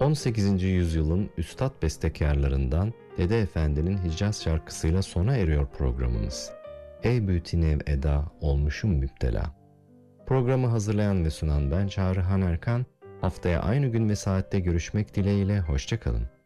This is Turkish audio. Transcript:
18. yüzyılın üstad bestekarlarından Dede Efendi'nin Hicaz şarkısıyla sona eriyor programımız. Ey büyütinev eda olmuşum müptela. Programı hazırlayan ve sunan ben Çağrı Hamerkan. Haftaya aynı gün ve saatte görüşmek dileğiyle, hoşça kalın.